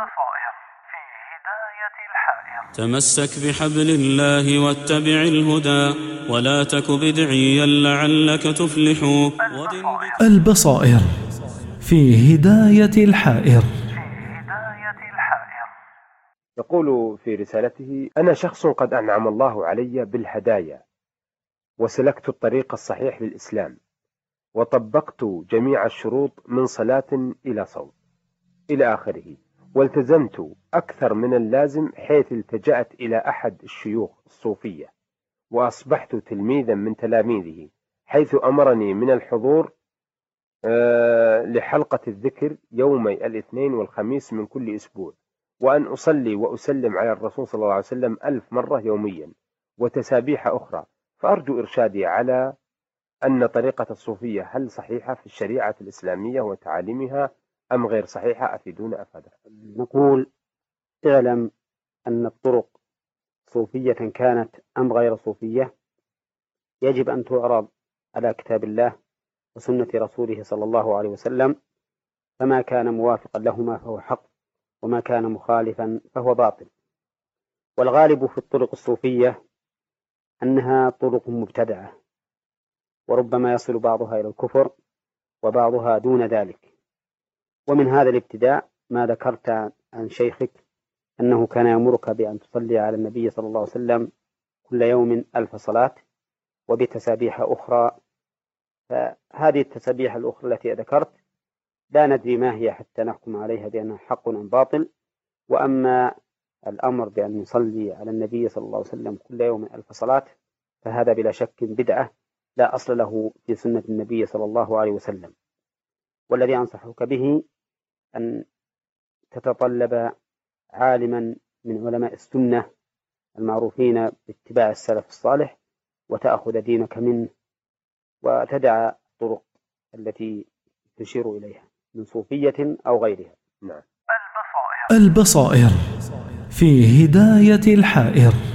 البصائر في هداية الحائر. تمسك بحبل الله واتبع الهدى ولا تك بدعيا لعلك تفلح. البصائر في هداية الحائر. يقول في رسالته: أنا شخص قد أنعم الله علي بالهدايا، وسلكت الطريق الصحيح للإسلام، وطبقت جميع الشروط من صلاة إلى صوم إلى آخره، والتزمت أكثر من اللازم، حيث التجأت إلى أحد الشيوخ الصوفية، وأصبحت تلميذا من تلاميذه، حيث أمرني من الحضور لحلقة الذكر يومي الاثنين والخميس من كل أسبوع، وأن أصلي وأسلم على الرسول صلى الله عليه وسلم 1000 مرة يوميا، وتسابيح أخرى. فأرجو إرشادي على أن طريقة الصوفية هل صحيحة في الشريعة الإسلامية وتعاليمها أم غير صحيحة؟ أفيدونا أفادة. نقول: اعلم أن الطرق صوفية كانت أم غير صوفية يجب أن تعرض على كتاب الله وسنة رسوله صلى الله عليه وسلم، فما كان موافقا لهما فهو حق، وما كان مخالفا فهو باطل. والغالب في الطرق الصوفية أنها طرق مبتدعة، وربما يصل بعضها إلى الكفر وبعضها دون ذلك. ومن هذا الابتداع ما ذكرت عن شيخك أنه كان يأمرك بأن تصلي على النبي صلى الله عليه وسلم كل يوم 1000 صلاة وبتسابيح أخرى. فهذه التسابيح الأخرى التي ذكرت لا ندري ما هي حتى نحكم عليها بأنها حق أم باطل. وأما الأمر بأن نصلي على النبي صلى الله عليه وسلم كل يوم 1000 صلاة فهذا بلا شك بدعة لا أصل له في سنة النبي صلى الله عليه وسلم. والذي أنصحك به أن تتطلب عالما من علماء السنة المعروفين باتباع السلف الصالح، وتأخذ دينك منه، وتدع الطرق التي تشير إليها من صوفية أو غيرها. نعم. البصائر في هداية الحائر.